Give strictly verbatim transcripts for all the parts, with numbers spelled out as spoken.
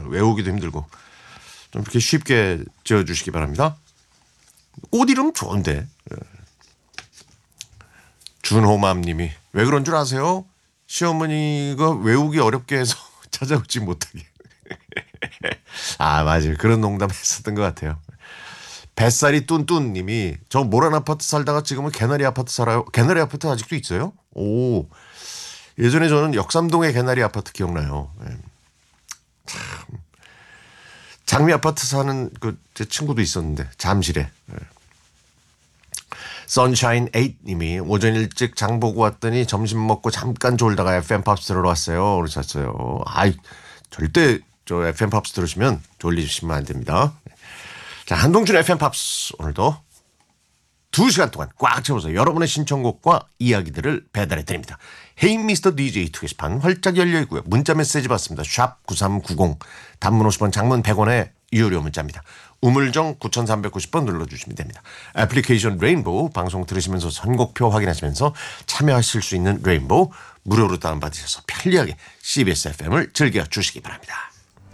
외우기도 힘들고 좀 이렇게 쉽게 지어주시기 바랍니다. 꽃 이름 좋은데. 준호맘님이 왜 그런 줄 아세요? 시어머니가 외우기 어렵게 해서 찾아오지 못하게. 아 맞아요. 그런 농담 했었던 것 같아요. 뱃살이 뚠뚠님이 저 모란 아파트 살다가 지금은 개나리 아파트 살아요. 개나리 아파트 아직도 있어요? 오, 예전에 저는 역삼동의 개나리 아파트 기억나요. 네. 참 장미 아파트 사는 그 제 친구도 있었는데 잠실에. 네. 선샤인 에잇님이 오전 일찍 장 보고 왔더니 점심 먹고 잠깐 졸다가 에프엠 팝스 들으러 왔어요. 그러셨어요. 아이 절대 저 에프엠 팝스 들으시면 졸리시면 안 됩니다. 자, 한동준 에프엠 팝스 오늘도 두 시간 동안 꽉 채워서 여러분의 신청곡과 이야기들을 배달해 드립니다. 헤이 미스터 디제이 투게시판 활짝 열려 있고요. 문자 메시지 받습니다. 샵 구삼구공 단문 오십 원 장문 백 원의 유료 문자입니다. 우물정 구삼구공 번 눌러주시면 됩니다. 애플리케이션 레인보우 방송 들으시면서 선곡표 확인하시면서 참여하실 수 있는 레인보우 무료로 다운받으셔서 편리하게 씨비에스 에프엠을 즐겨주시기 바랍니다.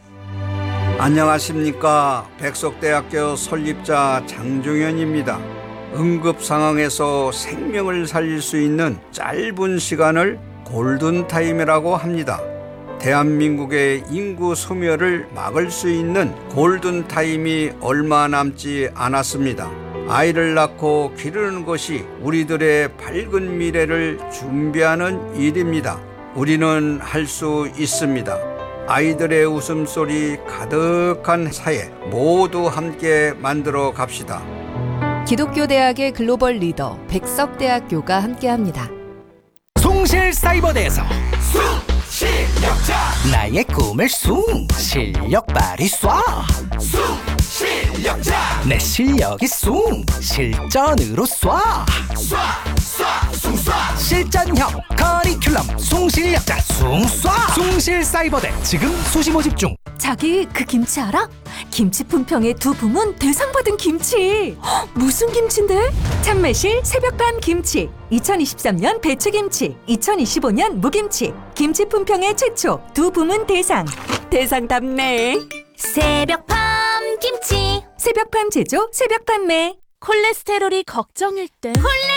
안녕하십니까. 백석대학교 설립자 장종현입니다. 응급 상황에서 생명을 살릴 수 있는 짧은 시간을 골든타임이라고 합니다. 대한민국의 인구 소멸을 막을 수 있는 골든타임이 얼마 남지 않았습니다. 아이를 낳고 기르는 것이 우리들의 밝은 미래를 준비하는 일입니다. 우리는 할 수 있습니다. 아이들의 웃음소리 가득한 사회 모두 함께 만들어 갑시다. 기독교대학의 글로벌 리더 백석대학교가 함께합니다. 숭실사이버대에서 숭실력자 나의 꿈을 숭 실력 발휘 쏴 숭실력자 내 실력이 숭 실전으로 쏴 쏴 쏴 숭쏴 실전형 커리큘럼 숭실력자 숭쏴 숭실사이버대 지금 수시 모집 중. 자기 그 김치 알아? 김치 품평의 두 부문 대상 받은 김치. 헉, 무슨 김치인데? 참매실 새벽반 김치, 이천이십삼 년 배추김치, 이천이십오 년 무김치. 김치 품평의 최초 두 부문 대상. 대상답네. 새벽밤 김치 새벽밤 제조 새벽 판매. 콜레스테롤이 걱정일 땐 콜레